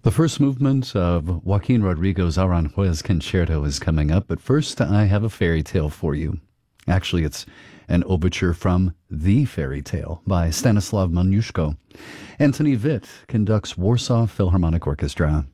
The first movement of Joaquin Rodrigo's Aranjuez Concerto is coming up, but first I have a fairy tale for you. Actually, it's an overture from The Fairy Tale by Stanislav Moniuszko. Anthony Witt conducts Warsaw Philharmonic Orchestra.